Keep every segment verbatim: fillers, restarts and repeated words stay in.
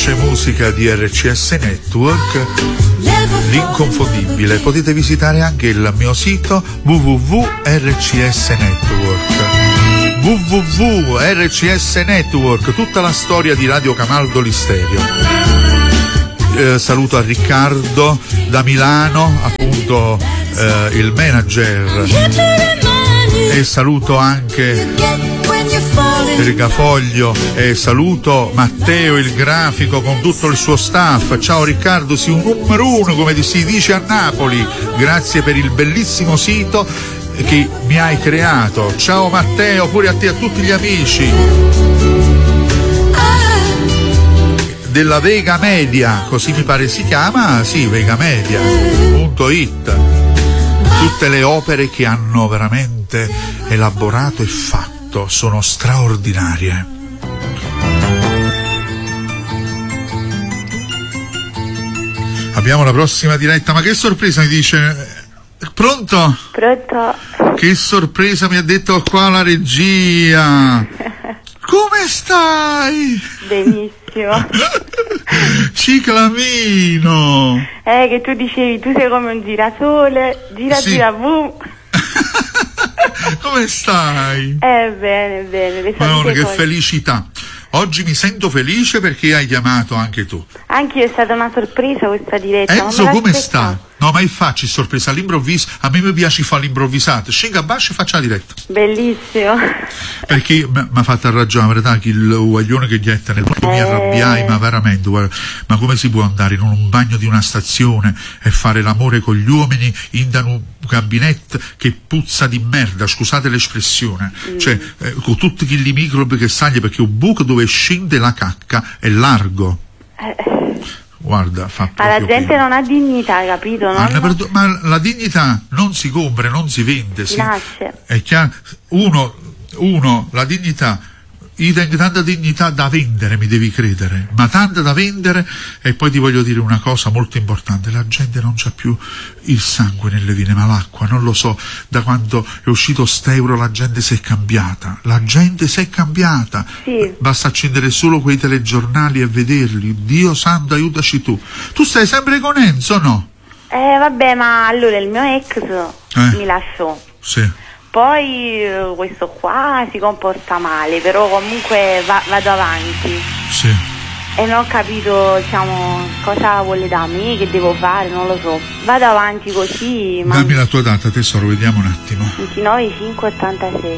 dolce musica di R C S Network, l'inconfondibile. Potete visitare anche il mio sito w w w punto r c s network w w w punto r c s network, tutta la storia di Radio Camaldoli Stereo. Eh, saluto a Riccardo da Milano, appunto eh, il manager, e saluto anche il Gafoglio, e saluto Matteo il grafico con tutto il suo staff. Ciao Riccardo, sei un numero uno come si dice a Napoli, grazie per il bellissimo sito che mi hai creato. Ciao Matteo, pure a te e a tutti gli amici della Vega Media, così mi pare si chiama, sì, vegamedia punto it, tutte le opere che hanno veramente elaborato e fatto sono straordinarie. Abbiamo la prossima diretta, ma che sorpresa mi dice? Pronto? Pronto? Che sorpresa mi ha detto qua la regia. Come stai? Benissimo. Ciclamino. Eh, che tu dicevi, tu sei come un girasole, gira sì. gira boom. Come stai? Eh, bene, bene. Le Madonna, che cose. felicità. Oggi mi sento felice perché hai chiamato anche tu. Anche io è stata una sorpresa questa diretta. Enzo, come sta? No, ma facci sorpresa all'improvviso. A me mi piace fare l'improvvisato. Scenga a basso e faccia la diretta. Bellissimo. Perché mi ha fatto ragionare, verità, che il guaglione che getta nel eh... mi arrabbiai, ma veramente, guarda, ma come si può andare in un bagno di una stazione e fare l'amore con gli uomini in un gabinetto che puzza di merda, scusate l'espressione, mm. cioè eh, con tutti quei microbi che sale, perché un buco dove scende la cacca è largo. Eh. Guarda, fa ma la gente pena. Non ha dignità, capito? Non... Ma, perdo- ma la dignità non si compra, non si vende, si nasce. È chiaro. Uno, uno, la dignità, io tengo tanta dignità da vendere, mi devi credere, ma tanta da vendere. E poi ti voglio dire una cosa molto importante: la gente non c'ha più il sangue nelle vene, ma l'acqua. Non lo so, da quando è uscito st'euro la gente si è cambiata, la gente si è cambiata. Sì. Basta accendere solo quei telegiornali e vederli. Dio santo, aiutaci tu. Tu stai sempre con Enzo, no? Eh vabbè, ma allora il mio ex eh? mi lasciò. Sì. Poi questo qua si comporta male, però comunque va, vado avanti. Sì. E non ho capito, diciamo, cosa vuole da me, che devo fare, non lo so. Vado avanti così. Ma... Dammi la tua data, tesoro, vediamo un attimo. ventinove cinque ottantasei.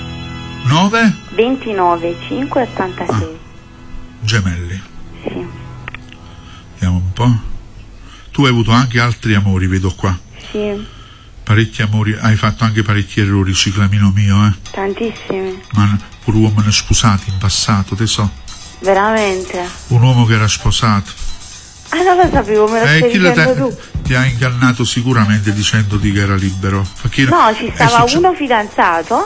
nove? ventinove cinque ottantasei. Ah. Gemelli. Sì. Vediamo un po'. Tu hai avuto anche altri amori, vedo qua. Sì. Parecchi amori, hai fatto anche parecchi errori, ciclamino mio, eh? Tantissimi. Ma pure uomini sposati in passato, te so. Veramente? Un uomo che era sposato. Ah, non lo sapevo, me lo eh, stai dicendo te, tu. Ti ha ingannato sicuramente dicendoti che era libero. Perché no, ci stava succe- uno fidanzato.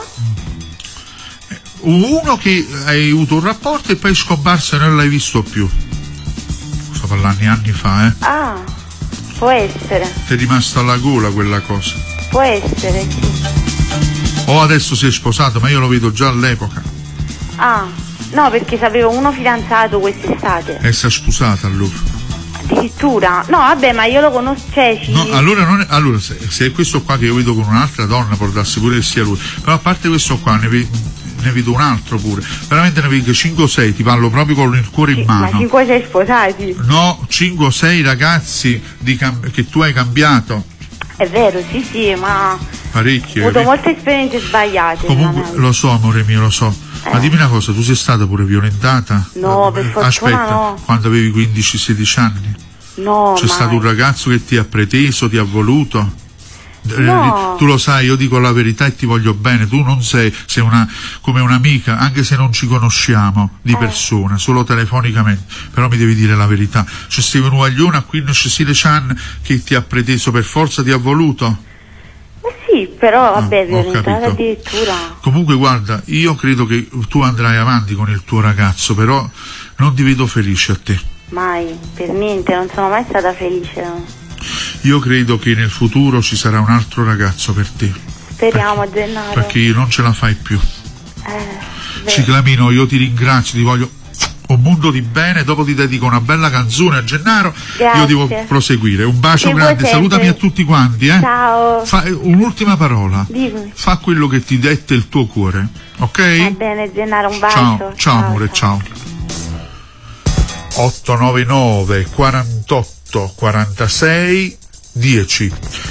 Uno che hai avuto un rapporto e poi è scomparso e non l'hai visto più. Sto parlando anni fa, eh? Ah, può essere. Ti è rimasta alla gola quella cosa. Può essere, sì. O adesso si è sposato, ma io lo vedo già all'epoca. Ah, no, perché sapevo uno fidanzato quest'estate. E si è sposata allora. Addirittura? No, vabbè, ma io lo conosco, cioè, ci... No, allora, non è, allora se, se è questo qua che io vedo con un'altra donna, può darsi pure che sia lui. Però a parte questo qua, ne, ve, ne vedo un altro pure. Veramente ne vedo cinque o sei, ti parlo proprio con il cuore sì, in mano. Ma cinque o sei sposati? No, cinque o sei ragazzi di cam- che tu hai cambiato. È vero, sì, sì, ma... Parecchie. Ho avuto molte esperienze sbagliate. Comunque, lo so, amore mio, lo so. Eh. Ma dimmi una cosa, tu sei stata pure violentata? No, per fortuna Aspetta, no. Quando avevi quindici sedici anni? No, C'è mai. stato un ragazzo che ti ha preteso, ti ha voluto? No. Tu lo sai, io dico la verità e ti voglio bene. Tu non sei, sei una, come un'amica, anche se non ci conosciamo di eh. persona, solo telefonicamente, però mi devi dire la verità. C'è stato un guaglione a quindici sedici anni che ti ha preteso, per forza ti ha voluto? Sì, però vabbè, no, violentata addirittura. Comunque guarda, io credo che tu andrai avanti con il tuo ragazzo, però non ti vedo felice a te. Mai, per niente, non sono mai stata felice. No? Io credo che nel futuro ci sarà un altro ragazzo per te. Speriamo, perché, a Gennaro. Perché non ce la fai più. Eh, Ciclamino, io ti ringrazio, ti voglio un mondo di bene. Dopo ti dedico una bella canzone a Gennaro. Grazie. Io devo proseguire. Un bacio Che grande, voi siete? salutami a tutti quanti, eh. Ciao. Fa, un'ultima parola. Dimmi. Fa quello che ti dette il tuo cuore, ok? Va bene, Gennaro, un bacio. Ciao, ciao amore, ciao. otto nove nove quarantotto quarantasei dieci.